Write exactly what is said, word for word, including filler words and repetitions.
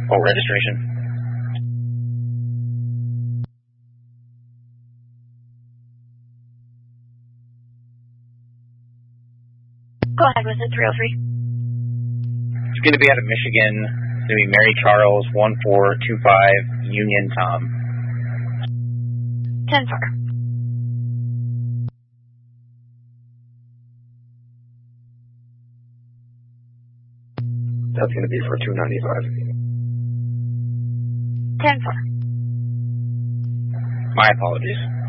Full registration. Go ahead with it, three oh three. It's going to be out of Michigan. It's going to be Mary Charles, one four two five, Union Tom. ten four. That's going to be for two ninety-five. ten four. My apologies.